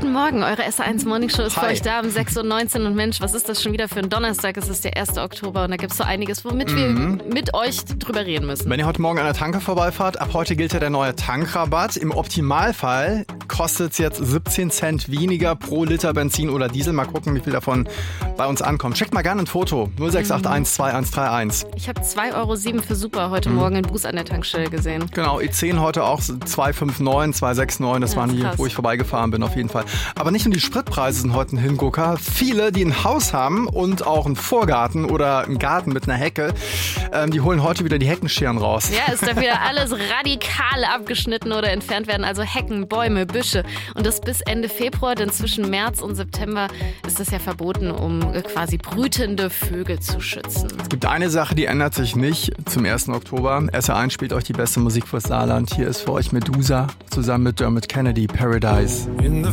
Guten Morgen, eure SR1 Morning Show ist für Hi. euch da um 6.19 Uhr und Mensch, was ist das schon wieder für ein Donnerstag? Es ist der 1. Oktober und da gibt es so einiges, womit wir mit euch drüber reden müssen. Wenn ihr heute Morgen an der Tanke vorbeifahrt, ab heute gilt ja der neue Tankrabatt. Im Optimalfall kostet es jetzt 17 Cent weniger pro Liter Benzin oder Diesel. Mal gucken, wie viel davon bei uns ankommt. Checkt mal gerne ein Foto. 0681 2131. Ich habe 2,07 € für Super heute Morgen in Buß an der Tankstelle gesehen. Genau, E10 heute auch 259, 269. Das waren die, krass. wo ich vorbeigefahren bin auf jeden Fall. Aber nicht nur die Spritpreise sind heute ein Hingucker. Viele, die ein Haus haben und auch einen Vorgarten oder einen Garten mit einer Hecke, die holen heute wieder die Heckenscheren raus. Ja, es darf wieder alles radikal abgeschnitten oder entfernt werden. Also Hecken, Bäume, Büsche. Und das bis Ende Februar, denn zwischen März und September ist das ja verboten, um quasi brütende Vögel zu schützen. Es gibt eine Sache, die ändert sich nicht zum 1. Oktober. SR1 spielt euch die beste Musik fürs Saarland. Hier ist für euch Medusa zusammen mit Dermot Kennedy, Paradise. In the